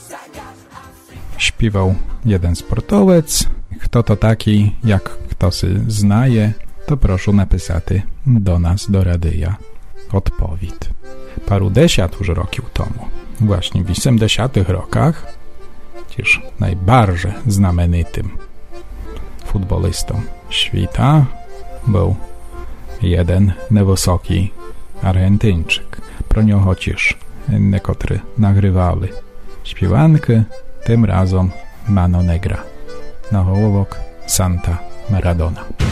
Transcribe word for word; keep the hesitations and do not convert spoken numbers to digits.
Śpiewał jeden sportowiec. Kto to taki, jak kto sy znaje, to proszę napisати do nas, do radyja, odpowiedź. Paru desiat już rokił tomu, właśnie w osiemdziesiątych rokach, też najbardziej znamenitym futbolistą świata był jeden niewysoki Argentyńczyk. Pro niego też niektórzy nagrywali śpiewankę, tym razem Mano Negra, na hołowok Santa Maradona.